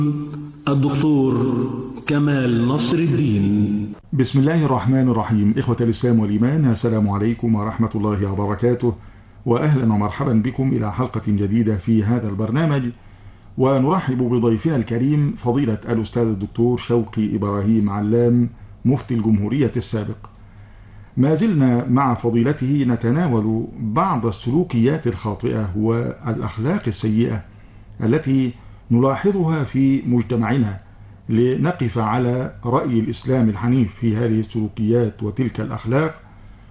الدكتور كمال نصر الدين. بسم الله الرحمن الرحيم. إخوة الإسلام والإيمان، السلام عليكم ورحمة الله وبركاته، وأهلا ومرحبا بكم إلى حلقة جديدة في هذا البرنامج. ونرحب بضيفنا الكريم فضيلة الأستاذ الدكتور شوقي إبراهيم علام، مفتي الجمهورية السابق. ما زلنا مع فضيلته نتناول بعض السلوكيات الخاطئة والأخلاق السيئة التي نلاحظها في مجتمعنا، لنقف على رأي الإسلام الحنيف في هذه السلوكيات وتلك الأخلاق،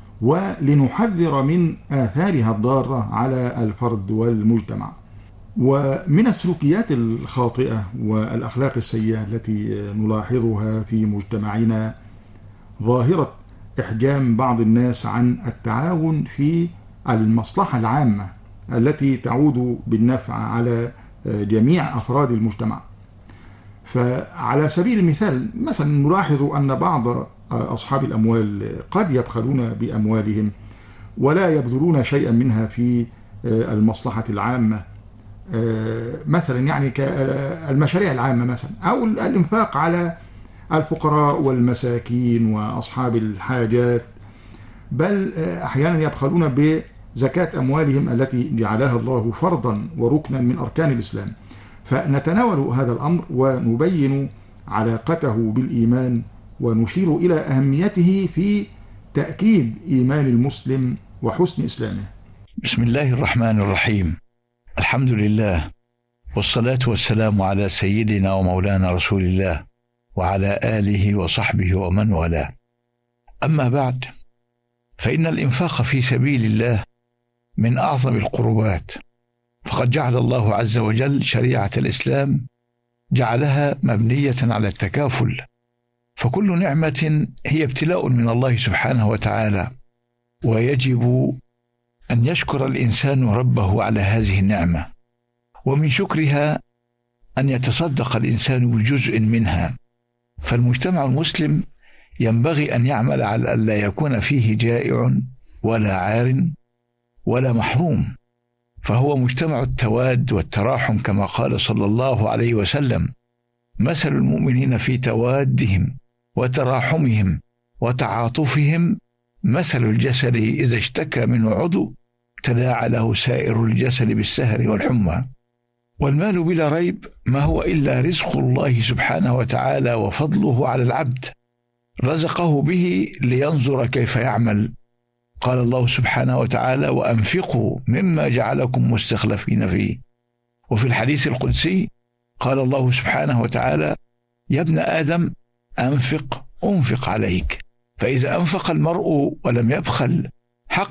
ولنحذر من آثارها الضارة على الفرد والمجتمع. ومن السلوكيات الخاطئة والأخلاق السيئة التي نلاحظها في مجتمعنا ظاهرة إحجام بعض الناس عن التعاون في المصلحة العامة التي تعود بالنفع على جميع أفراد المجتمع. فعلى سبيل المثال مثلا نلاحظ أن بعض أصحاب الأموال قد يبخلون بأموالهم ولا يبذلون شيئا منها في المصلحة العامة، مثلا يعني كالمشاريع العامة مثلا، أو الإنفاق على الفقراء والمساكين وأصحاب الحاجات، بل أحيانا يبخلون بزكاة أموالهم التي جعلها الله فرضا وركنا من أركان الإسلام. فنتناول هذا الأمر ونبين علاقته بالإيمان، ونشير إلى أهميته في تأكيد إيمان المسلم وحسن إسلامه. بسم الله الرحمن الرحيم. الحمد لله، والصلاة والسلام على سيدنا ومولانا رسول الله وعلى آله وصحبه ومن والاه. أما بعد، فإن الإنفاق في سبيل الله من أعظم القربات، فقد جعل الله عز وجل شريعة الإسلام جعلها مبنية على التكافل، فكل نعمة هي ابتلاء من الله سبحانه وتعالى، ويجب أن يشكر الإنسان ربه على هذه النعمة، ومن شكرها أن يتصدق الإنسان بجزء منها. فالمجتمع المسلم ينبغي أن يعمل على أن لا يكون فيه جائع ولا عار ولا محروم، فهو مجتمع التواد والتراحم، كما قال صلى الله عليه وسلم: مثل المؤمنين في توادهم وتراحمهم وتعاطفهم مثل الجسد إذا اشتكى منه عضو تداعى له سائر الجسد بالسهر والحمى. والمال بلا ريب ما هو إلا رزق الله سبحانه وتعالى وفضله على العبد، رزقه به لينظر كيف يعمل. قال الله سبحانه وتعالى: وأنفقوا مما جعلكم مستخلفين فيه. وفي الحديث القدسي قال الله سبحانه وتعالى: يا ابن آدم أنفق عليك. فإذا أنفق المرء ولم يبخل